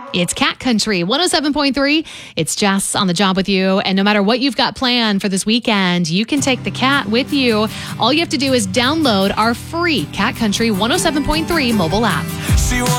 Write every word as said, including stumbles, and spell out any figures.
It's Cat Country one oh seven point three. It's Jess on the job with you. And no matter what you've got planned for this weekend, you can take the cat with you. All you have to do is download our free Cat Country one oh seven point three mobile app. She